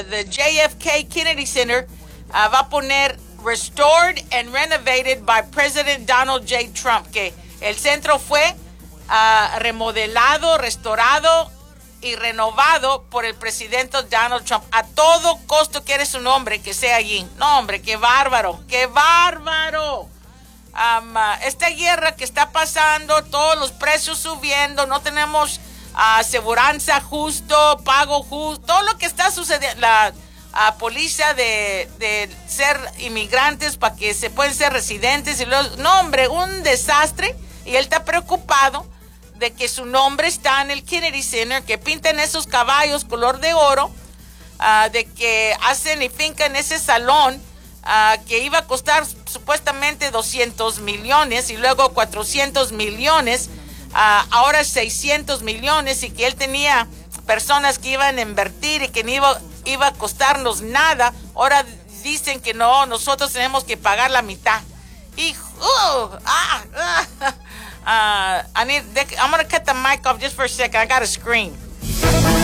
the JFK Kennedy Center va a poner restored and renovated by President Donald J. Trump, que el centro fue remodelado, restaurado y renovado por el presidente Donald Trump. A todo costo quiere su nombre que sea allí. No, hombre, qué bárbaro, qué bárbaro. Esta guerra que está pasando, todos los precios subiendo, no tenemos aseguranza justo, pago justo, todo lo que está sucediendo, la policía de ser inmigrantes para que se pueden ser residentes y luego, no, hombre, un desastre. Y él está preocupado de que su nombre está en el Kennedy Center, que pintan esos caballos color de oro, de que hacen y fincan ese salón que iba a costar supuestamente 200 millones y luego 400 millones, ahora 600 millones, y que él tenía personas que iban a invertir y que no iba a costarnos nada. Ahora dicen que no, nosotros tenemos que pagar la mitad. I'm going to cut the mic off just for a second. I got to scream.